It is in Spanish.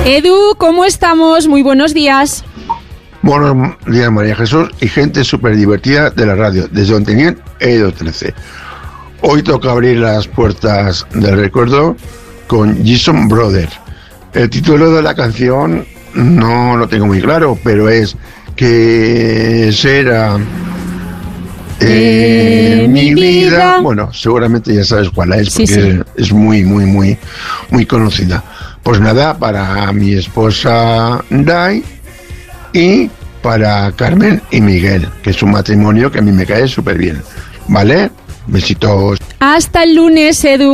Edu, ¿cómo estamos? Muy buenos días. Buenos días, María Jesús, y gente súper divertida de la radio, desde Ontinyent, Edo 13. Hoy toca abrir las puertas del recuerdo con Jason Brother. El título de la canción no lo tengo muy claro, pero es que será mi vida. Bueno, seguramente ya sabes cuál es, porque sí. Es muy conocida. Pues nada, para mi esposa Dai y para Carmen y Miguel, que es un matrimonio que a mí me cae súper bien. ¿Vale? Besitos. Hasta el lunes, Edu.